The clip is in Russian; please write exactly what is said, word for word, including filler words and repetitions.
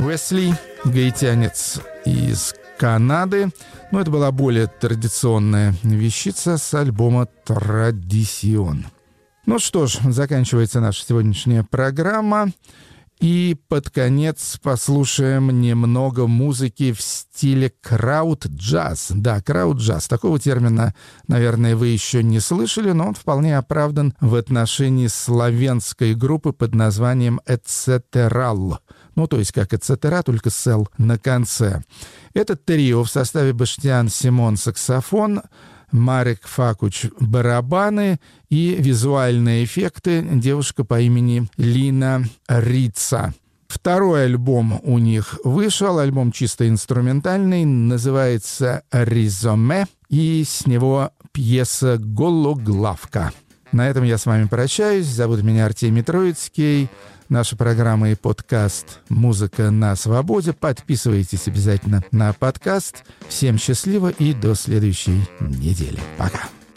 Уэсли, гаитянец из Канады. Но это была более традиционная вещица с альбома «Традисион». Ну что ж, заканчивается наша сегодняшняя программа. И под конец послушаем немного музыки в стиле крауд-джаз. Да, крауд-джаз. Такого термина, наверное, вы еще не слышали, но он вполне оправдан в отношении славянской группы под названием «Эцетерал». Ну, то есть как «Эцетера», только с «л» на конце. Этот трио в составе Баштиан Симон саксофон, Марек Факуч барабаны и визуальные эффекты девушка по имени Лина Рица. Второй альбом у них вышел, альбом чисто инструментальный, называется «Ризоме», и с него пьеса «Гологлавка». На этом я с вами прощаюсь. Зовут меня Артемий Троицкий. Наша программа и подкаст «Музыка на свободе». Подписывайтесь обязательно на подкаст. Всем счастливо и до следующей недели. Пока.